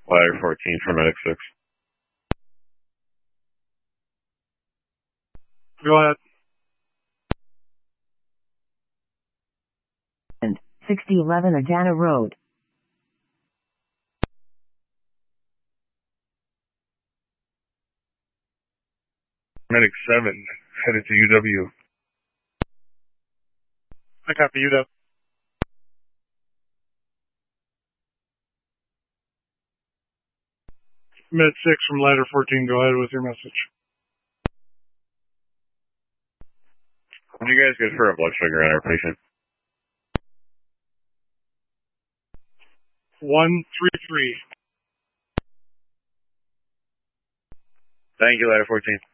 Ladder 14 for Medic 6. Go ahead. 6011 Adana Road. Medic 7, headed to UW. I copy UW. Med 6 from Ladder 14, go ahead with your message. What do you guys get for a blood sugar on our patient? 133. Thank you, Ladder 14.